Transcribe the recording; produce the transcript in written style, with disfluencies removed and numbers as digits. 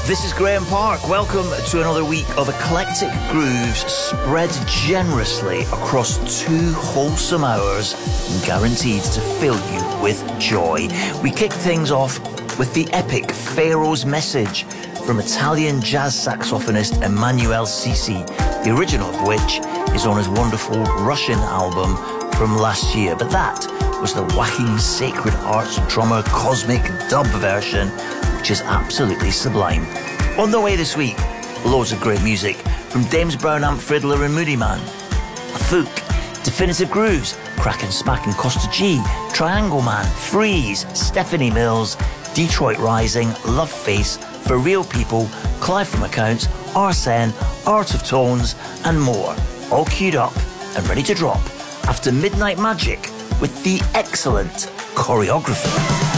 This is Graham Park. Welcome to another week of eclectic grooves spread generously across 2 wholesome hours, guaranteed to fill you with joy. We kick things off with the epic Pharaoh's Message from Italian jazz saxophonist Emanuele Sisi, the original of which is on his wonderful Russian album from last year. But that was the whacking Sacred Arts drummer cosmic dub version, which is absolutely sublime. On the way this week, loads of great music from Dames Brown, Amp Fiddler and Moody Man, Fook, Definitive Grooves, Crack and Smack and Costa G, Triangle Man, Freeze, Stephanie Mills, Detroit Rising, Love Face, For Real People, Clive from Accounts, Arsene, Art of Tones and more, all queued up and ready to drop after Midnight Magic with the excellent choreography.